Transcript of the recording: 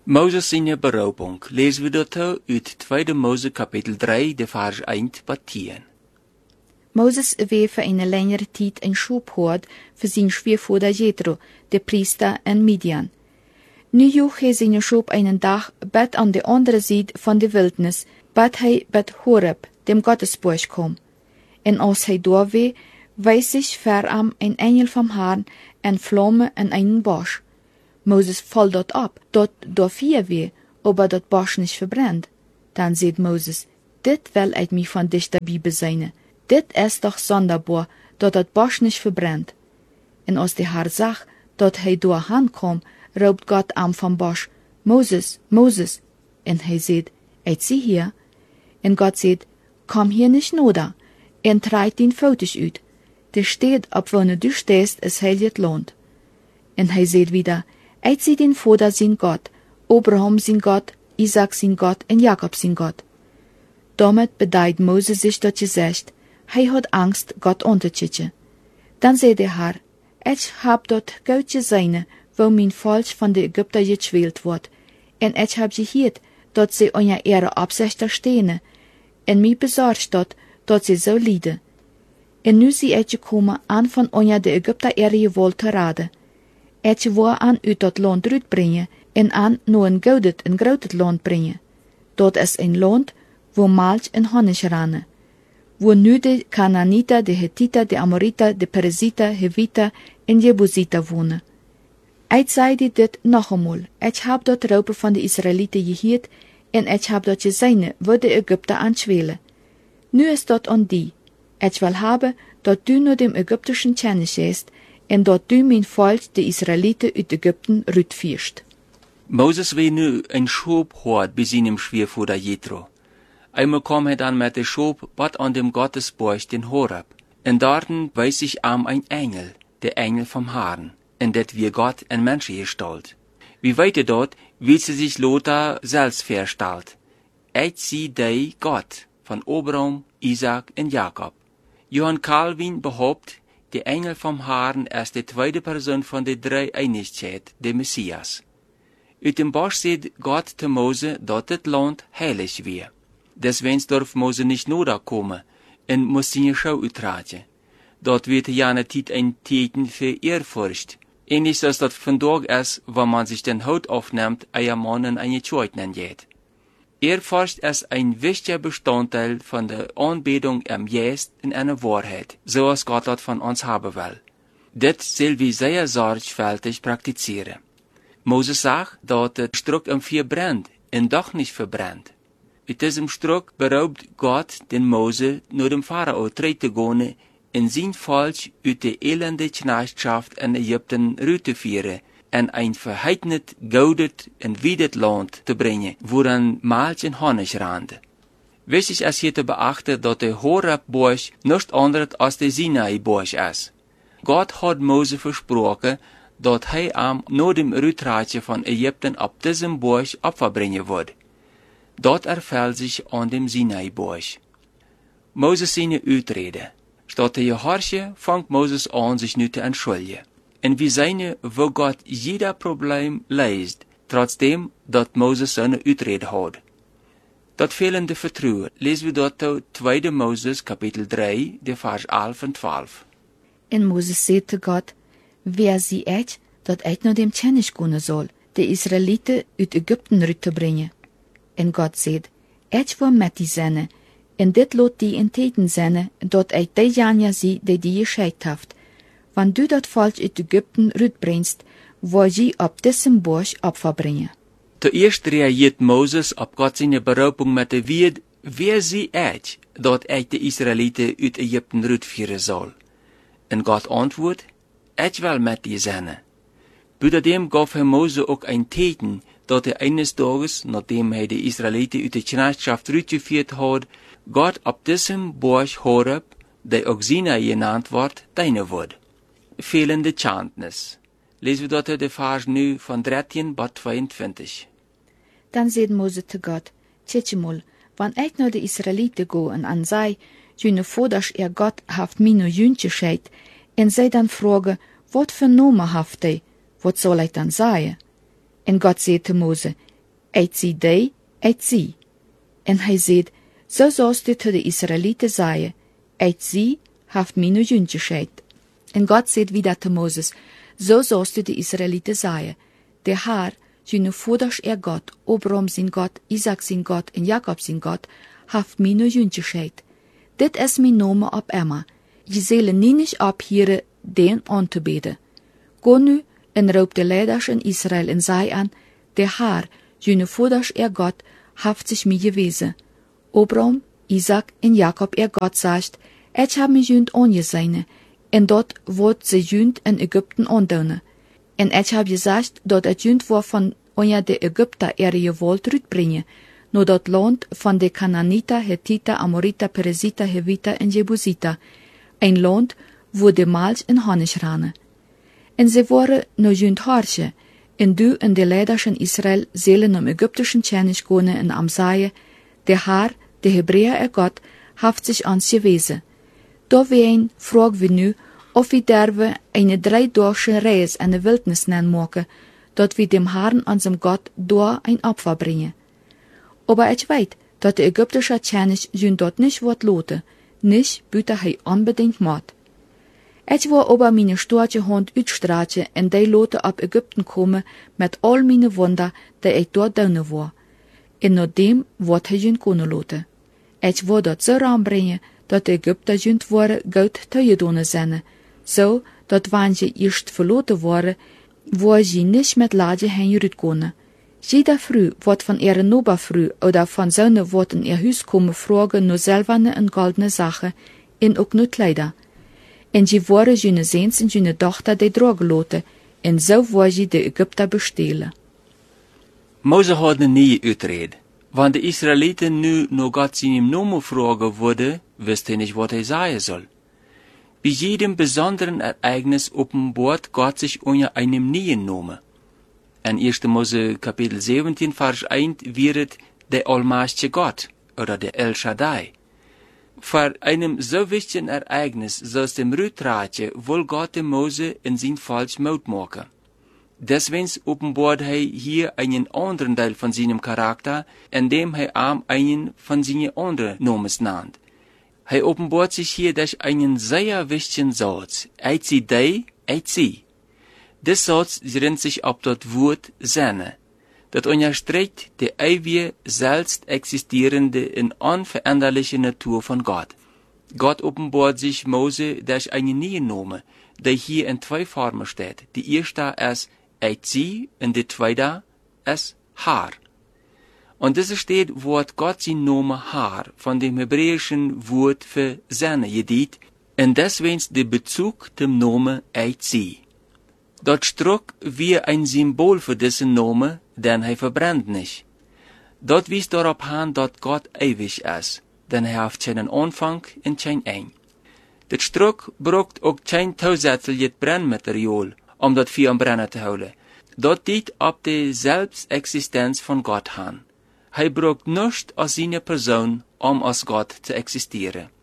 Moses seine Beraubung lesen wir dort uit 2. Mose kapitel 3, de vers 1 tot 10. Moses weer voor een längere tijd een schub gehad voor zijn schwiegervader Jethro, de priester in Midian. Nu joeg hij zijn schub einen dag bed aan de andere zijde van de wildernis, bed hij bij Horeb, dem Gottesbusch kom. En als hij doorwee, wees zich veram een engel vom Herrn en Flamme in einen Bosch. Moses valt dort ab, dort door vier weh, aber dat Bosch nicht verbrennt. Dann sagt Moses, dit will ich mich von dich dabei beseine. Dit ist doch sonderbar, dat dat Bosch nicht verbrennt. En als de Herr zag, dat hij door kom, roept Gott am vom Bosch, Moses, Moses. En hij zegt, ich zie hier. En Gott zegt, komm hier nicht noda, en treit din fotisch uit. Der steht, ob wo du stehst, es heiligt lohnt. En hij zegt wieder, ich zie den Vater sein Gott, Abraham sein Gott, Isaac sein Gott en Jakob sein Gott. Damit bedeit Moses sich dat gezegd, hij had Angst, Gott unterzutje. Dan zei de Herr, ich hab dort Goudje seine, wo mein Volk von de Ägypter geschwählt wordt, en ich hab gehiert, dat sie onja ihre Absichter stehne, en mich besorgt dat sie so lieden. En nu zie ich gekommen an von onja de Ägypter ihre Gewalt te raden. Ich wil an uit dat land uitbrengen en an no een goudet en groot land brengen. Dat is een land wo Milch en Honig rannen, wo nu de Canaaniter, de Hethiter, de Amoriter, de Periziter, Heviter en Jebusiter wonen. Ich zei dit nog eenmaal, ich hab dat roepen van de Israëlieten gehoord en ich hab dat gezien wo de Ägypter aanschwelen. Nu is dat aan die. Ich will haben, dat du nur dem ägyptischen Tjennis gehst en dat du mein Volk, de Israëlieten uit Ägypten rütfierst. Moses wil nu een schub hoort bij zijn schwiegervader Jethro. Einmal kam er dann mit der Schub bad an dem Gottesbusch den Horeb. En dorten weist sich am ein Engel, der Engel vom Herrn, en dat wir Gott en Menschen gestalt. Wie weiter dort, wie sie sich Lothar selbst verstellt. Ich sie dei Gott, von Abraham, Isaac en Jakob. Johann Calvin behauptet, der Engel vom Herrn ist die zweite Person von der Dreieinigkeit, der Messias. Uit dem Bosch sagt Gott zu Mose, dat het Land heilig wird. Deswegen darf Mose nicht noda komen en muss seine Schau uitraten. Dort wird ja eine Zeit ein Teten für Ehrfurcht. Ähnlich als das vandaag ist, wenn man sich den Haut aufnimmt, ein Mann in eine Zeit nennt. Ehrfurcht ist ein wichtiger Bestandteil von der Anbetung am Geist in einer Wahrheit, so als Gott das von uns haben will. Das soll wir sehr sorgfältig praktizieren. Moses sagt, dass der Struck am Feuer brennt und doch nicht verbrennt. Mit diesem Struck beraubt Gott den Mose nur dem Pharao zu gehen, in sein Volk uit de elende Knechtschaft in Ägypten rütteführen en ein verheidnet, goudet en wiedet Land zu bringen, wo dann Milch en Honig rande. Wichtig ist hier zu beachten, dass der Horeb-Busch nichts anderes als der Sinai-Busch ist. Gott hat Mose versprochen, dass er am nur dem Rücktratje von Ägypten ab diesem Busch Opfer bringen wird. Dort erfällt sich an dem Sinai-Busch. Moses seine Utrede. Statt der Gehorche fängt Moses an, sich nu zu entschuldigen. Und wir sehen, wo Gott jeder Problem löst, trotzdem, dass Moses seine Utrede hat. Das fehlende Vertrauen lesen wir dort 2. Moses Kapitel 3, de vers 11 und 12. En Moses sagte Gott, wer sie ich, dat ich nur dem Tjennis gehen soll, die Israeliten uit Ägypten rütterbringen. En Gott sagt, ich will mit die zijn, en dit lot die in Teten zijn, dat ich die Janja zie, die gescheit haft. Wann du dat Volk uit Ägypten rütbringst, will je op diesem Busch Opfer bringen. Zuerst reagiert Moses op Gott seine Beraubung mit der Wort, wer sie ich, dat ich die Israeliten uit Ägypten rütführen soll. En Gott antwoordt, ich will mit dir sein. Buitendem gaf hij Mose ook een teken, dat hij eines Tages, nachdem hij de Israeliten uit de Knechtschaft uitgeführt had, Gott op diesem Busch Horeb, die ook Sinai genannt wordt, dienen wordt. Fehlende Kenntnis. Lesen wir dort de vers nu van 13 bis 22. Dan zei Mose te God, tjetjemol, wann ich naar de Israeliten go en an sei, jene voders Gott haft mino jüntje scheit, en zij dan vragen, wat voor nomen haft hij, wat zal ik dan zeggen? En God zei te Mose, uit zie die, uit zie. En hij zegt, zo zoals du te de Israëlieten zei, uit zie, haft mij nu juntjescheid. En God zegt wieder te Moses, zo zoals du de Israëlieten zei, de Haar, jene vaders God, Abraham zijn God, Isaac zijn God en Jacob zijn God, haft mij nu juntjescheid. Dit is mijn name op Emma. Je zullen niet op hier den aan te bidden. Go nu en roep de leiders in Israël en zei aan, de Haar, jene vaders God, haft zich mij gewezen. Abraham, Isaac en Jacob God zegt, ik heb mij junt aangezien, en dat wordt ze junt in Egypten aandoen. En ik heb gezegd dat het junt wordt van onder de Egypter je woord uitbrengen, naar dat land van de Canaanita, Hittita, Amorita, Perizita, Hevita en Jebusita, een land waar de maals en honig ranen. En ze waren naar junt harsje, en du en de leiders in Israël zullen om Egyptischen tjennis konen en amzaaien, de Haar, de Hebreeën God, heeft zich ons gewezen. Daarween vragen we nu of we derven een 3-daagse reis in de wildnis maken, dat we dem Herrn unserem God door een Opfer brengen. Aber ich weet dat de Ägyptische tjennis jun dort nicht wordt loten, nicht büte hij unbedingt maat. Ich wil aber meine stoortje hand uitstraatje en die loten op Ägypten komen met al meine wunder die ich dort doen wil. En na dem wordt hij jun kunnen loten. Ich wil dat zo aanbrengen dat de Ägypter junt worden goud tegedonen zijn, zo dat wanneer je eerst verloten worden, waar je niet met laadje heen uitkomen. Jeder früh wordt van ihre Noberfrüh oder von Sonne wordt in ihr Huis komen vragen naar silberne en goldene Sachen en ook naar Kleider. En je worden jene Seens en jene Dochter die dragen loten, en zo wordt je de Ägypter bestelen. Mose had een nieuwe uitred. Want de Israëlieten nu naar God zijn naam vragen worden, wist hij niet wat hij zeggen soll. Bij jedem besonderen Ereignis openbaart Gott sich unter einem neuen Namen. In 1. Mose Kapitel 17, Vers 1 wird der allmächtige Gott oder der El Shaddai. Für einem so wichtigen Ereignis soll dem Rücktratje wohl Gott dem Mose in sein Falsch Mut machen. Deswegen offenbart er hier einen anderen Teil von seinem Charakter, indem er einen von seinen anderen Namens nennt. Er offenbart sich hier durch einen sehr wichtigen Satz. Eit sie dei, eit sie. Des Satz rennt sich ab das Wort Seine. Das unterstreicht die ewige, selbst existierende und unveränderliche Natur von Gott. Gott offenbart sich Mose durch einen neuen Namen, der hier in 2 Formen steht. Die erste ist eit sie und die zweite ist Haar. Und das steht, Wort Gott sein Name Haar von dem hebräischen Wort für Seine gedient, und deswegen der Bezug dem Namen eit sie. Dort struck wie ein Symbol für diesen Namen, denn er verbrennt nicht. Dort wies darauf an, dass Gott ewig ist, denn er hat keinen Anfang und kein Ende. Das Struck braucht auch kein zusätzliches Brennmaterial, um das Feuer am Brennen zu halten. Dort dient auf die Selbstexistenz von Gott an. Er braucht nichts aus seiner Person, um als Gott zu existieren.